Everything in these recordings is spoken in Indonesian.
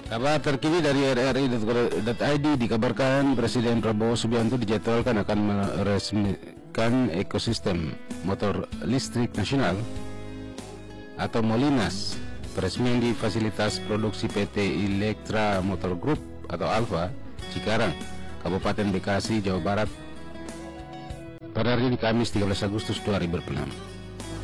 Kabar terkini dari RRI.id dikabarkan Presiden Prabowo Subianto dijadwalkan akan meresmikan ekosistem motor listrik nasional atau Molinas. Peresmian di fasilitas produksi PT Elektra Motor Group atau Alfa, Cikarang, Kabupaten Bekasi, Jawa Barat pada hari ini Kamis 13 Agustus 2026.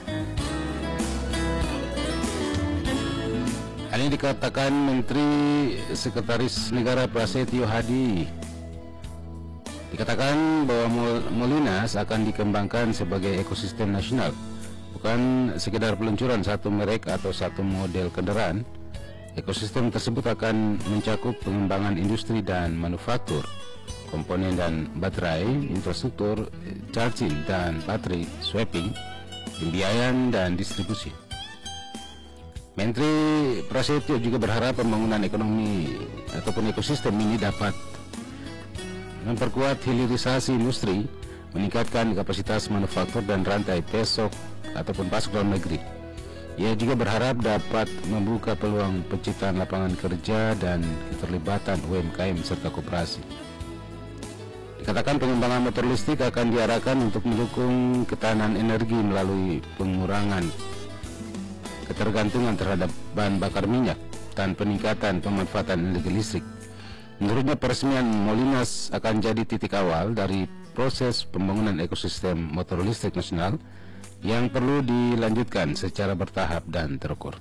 Hal ini dikatakan Menteri Sekretaris Negara Prasetyo Hadi. Dikatakan bahwa Molinas akan dikembangkan sebagai ekosistem nasional, bukan sekedar peluncuran satu merek atau satu model kendaraan. Ekosistem tersebut akan mencakup pengembangan industri dan manufaktur, komponen dan baterai, infrastruktur, charging dan baterai swapping, pembiayaan dan distribusi. Menteri Prasetyo juga berharap pembangunan ekonomi ataupun ekosistem ini dapat memperkuat hilirisasi industri, meningkatkan kapasitas manufaktur dan rantai pasok ataupun pasok dalam negeri. Ia juga berharap dapat membuka peluang penciptaan lapangan kerja dan keterlibatan UMKM serta koperasi. Dikatakan pengembangan motor listrik akan diarahkan untuk mendukung ketahanan energi melalui pengurangan ketergantungan terhadap bahan bakar minyak dan peningkatan pemanfaatan energi listrik. Menurutnya peresmian Molinas akan jadi titik awal dari proses pembangunan ekosistem motor listrik nasional yang perlu dilanjutkan secara bertahap dan terukur.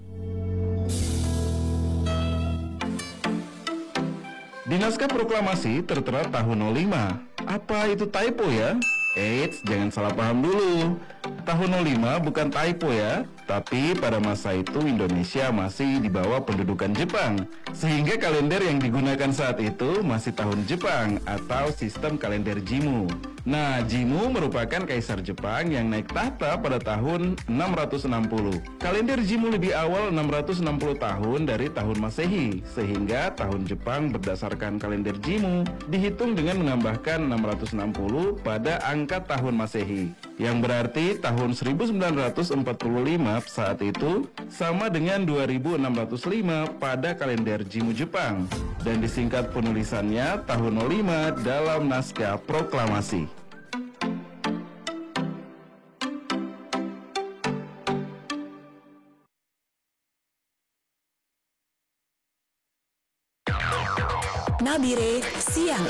Di naskah proklamasi tertera tahun 05. Apa itu typo ya? Eits, jangan salah paham dulu. Tahun 05 bukan typo ya, tapi pada masa itu Indonesia masih di bawah pendudukan Jepang, sehingga kalender yang digunakan saat itu masih tahun Jepang atau sistem kalender Jimmu. Nah, Jimmu merupakan kaisar Jepang yang naik tahta pada tahun 660. Kalender Jimmu lebih awal 660 tahun dari tahun Masehi, sehingga tahun Jepang berdasarkan kalender Jimmu dihitung dengan menambahkan 660 pada angka tahun Masehi, yang berarti tahun 1945 saat itu sama dengan 2605 pada kalender Jimmu Jepang, dan disingkat penulisannya tahun 05 dalam naskah proklamasi. Nabire Siang